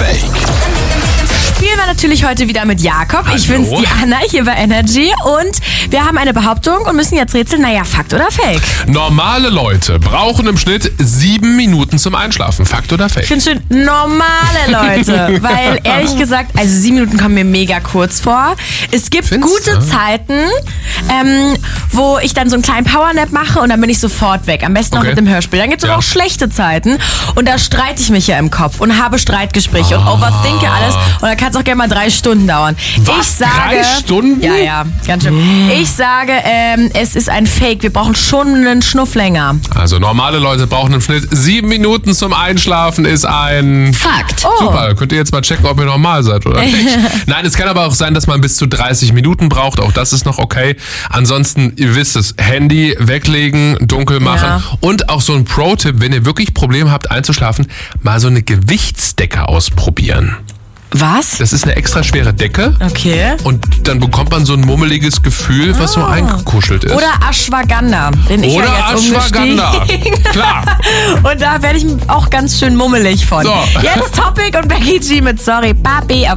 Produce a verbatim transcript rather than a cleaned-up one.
Fake? Spielen wir natürlich heute wieder mit Jakob. Hallo. Ich bin's, die Anna, hier bei Energy. Und wir haben eine Behauptung und müssen jetzt rätseln, naja, Fakt oder Fake? Normale Leute brauchen im Schnitt sieben Minuten zum Einschlafen. Fakt oder Fake? Ich finde schön normale Leute, weil ehrlich gesagt, also sieben Minuten kommen mir mega kurz vor. Es gibt Findest gute du? Zeiten, ähm, wo ich dann so einen kleinen Powernap mache und dann bin ich sofort weg. Am besten noch Okay. mit dem Hörspiel. Dann gibt es Ja. aber auch schlechte Zeiten und da streite ich mich ja im Kopf und habe Streitgespräche und overthinke alles und dann kann es auch gerne mal drei Stunden dauern. Was? Ich sage, Drei Stunden? Ja, ja, ganz schön. Ich sage, ähm, es ist ein Fake. Wir brauchen schon einen Schnuff länger. Also normale Leute brauchen im Schnitt sieben Minuten zum Einschlafen ist ein... Fakt. Oh. Super, könnt ihr jetzt mal checken, ob ihr normal seid oder nicht. Nein, es kann aber auch sein, dass man bis zu dreißig Minuten braucht. Auch das ist noch okay. Ansonsten, ihr wisst es, Handy weglegen, dunkel machen. Ja. Und auch so ein Pro-Tipp, wenn ihr wirklich Probleme habt einzuschlafen, mal so eine Gewichtsdecke ausprobieren. Was? Das ist eine extra schwere Decke. Okay. Und dann bekommt man so ein mummeliges Gefühl, was so eingekuschelt ist. Oder Ashwagandha. Bin ich Oder ja jetzt Ashwagandha. umgestiegen. Klar. Und da werde ich auch ganz schön mummelig von. So. Jetzt Topic und Becky G mit Sorry Papi auf